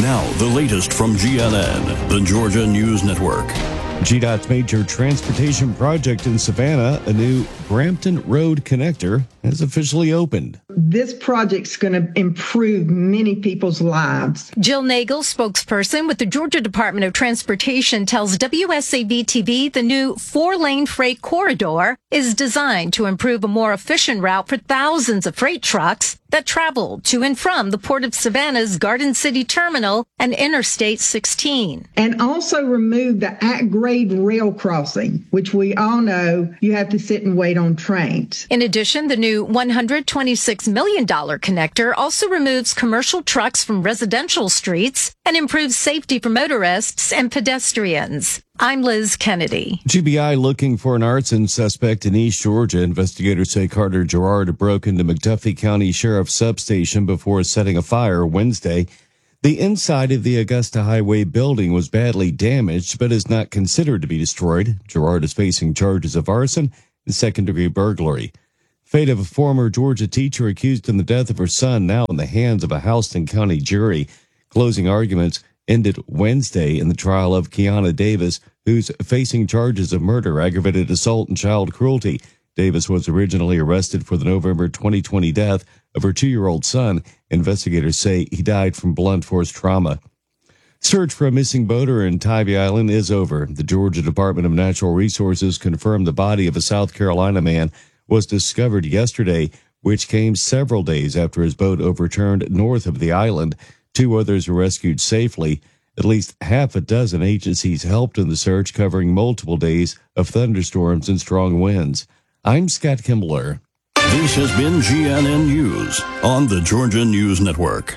Now, the latest from GNN, the Georgia News Network. GDOT's major transportation project in Savannah, a new Brampton Road connector, has officially opened. This project's going to improve many people's lives. Jill Nagel, spokesperson with the Georgia Department of Transportation, tells WSAV-TV the new 4-lane freight corridor is designed to improve a more efficient route for thousands of freight trucks that travel to and from the Port of Savannah's Garden City Terminal and Interstate 16. And also remove the at-grade rail crossing, which we all know you have to sit and wait on trains. In addition, the new $126 million connector also removes commercial trucks from residential streets and improves safety for motorists and pedestrians. I'm Liz Kennedy. GBI looking for an arson suspect in East Georgia. Investigators say Carter Gerard broke into McDuffie County Sheriff's substation before setting a fire Wednesday. The inside of the Augusta Highway building was badly damaged, but is not considered to be destroyed. Gerard is facing charges of arson and second-degree burglary. Fate of a former Georgia teacher accused in the death of her son now in the hands of a Houston County jury. Closing arguments ended Wednesday in the trial of Kiana Davis, who's facing charges of murder, aggravated assault, and child cruelty. Davis was originally arrested for the November 2020 death of her 2-year-old son. Investigators say he died from blunt force trauma. Search for a missing boater in Tybee Island is over. The Georgia Department of Natural Resources confirmed the body of a South Carolina man was discovered yesterday, which came several days after his boat overturned north of the island. 2 others were rescued safely. At least half a dozen agencies helped in the search, covering multiple days of thunderstorms and strong winds. I'm Scott Kimbler. This has been GNN News on the Georgia News Network.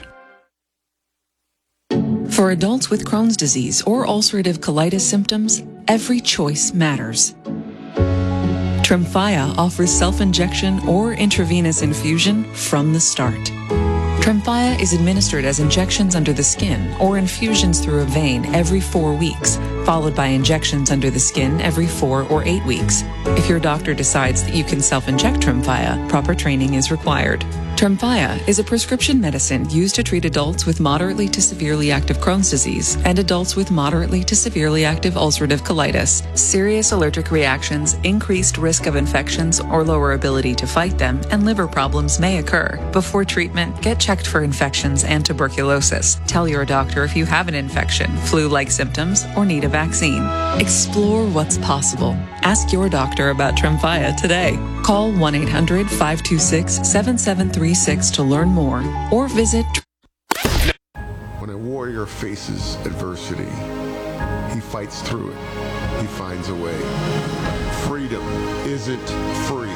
For adults with Crohn's disease or ulcerative colitis symptoms, every choice matters. Tremfya offers self-injection or intravenous infusion from the start. Tremfya is administered as injections under the skin or infusions through a vein every 4 weeks, followed by injections under the skin every 4 or 8 weeks. If your doctor decides that you can self-inject Tremfya, proper training is required. Tremfya is a prescription medicine used to treat adults with moderately to severely active Crohn's disease and adults with moderately to severely active ulcerative colitis. Serious allergic reactions, increased risk of infections or lower ability to fight them, and liver problems may occur. Before treatment, get checked for infections and tuberculosis. Tell your doctor if you have an infection, flu-like symptoms, or need a vaccine. Explore what's possible. Ask your doctor about Tremfya today. Call 1-800-526-7736 to learn more or visit. When a warrior faces adversity, he fights through it. He finds a way. Freedom isn't free.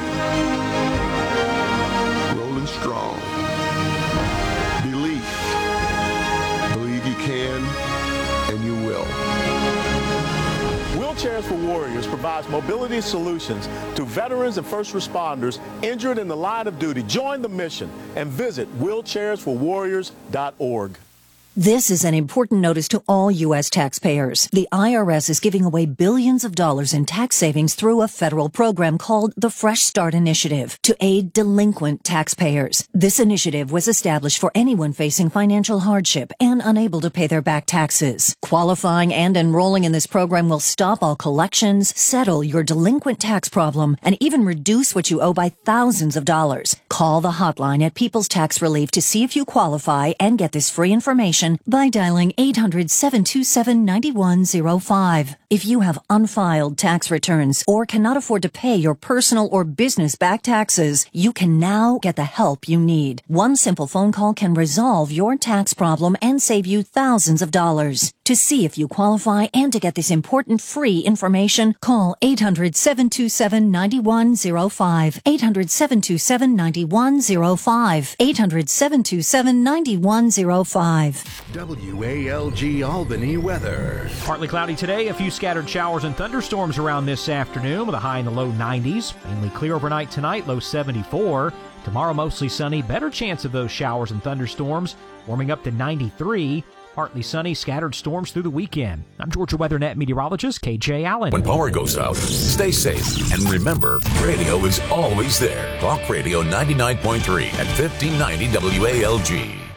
Rolling strong. Belief. Believe you can and you will. Wheelchairs for Warriors provides mobility solutions to veterans and first responders injured in the line of duty. Join the mission and visit wheelchairsforwarriors.org. This is an important notice to all U.S. taxpayers. The IRS is giving away billions of dollars in tax savings through a federal program called the Fresh Start Initiative to aid delinquent taxpayers. This initiative was established for anyone facing financial hardship and unable to pay their back taxes. Qualifying and enrolling in this program will stop all collections, settle your delinquent tax problem, and even reduce what you owe by thousands of dollars. Call the hotline at People's Tax Relief to see if you qualify and get this free information by dialing 800-727-9105. If you have unfiled tax returns or cannot afford to pay your personal or business back taxes, you can now get the help you need. One simple phone call can resolve your tax problem and save you thousands of dollars. To see if you qualify and to get this important free information, call 800-727-9105. 800-727-9105. 800-727-9105. WALG Albany weather. Partly cloudy today, a few scattered showers and thunderstorms around this afternoon with a high in the low 90s. Mainly clear overnight tonight, low 74. Tomorrow mostly sunny, better chance of those showers and thunderstorms, warming up to 93. Partly sunny, scattered storms through the weekend. I'm Georgia WeatherNet meteorologist KJ Allen. When power goes out, stay safe. And remember, radio is always there. Talk Radio 99.3 at 1590 WALG.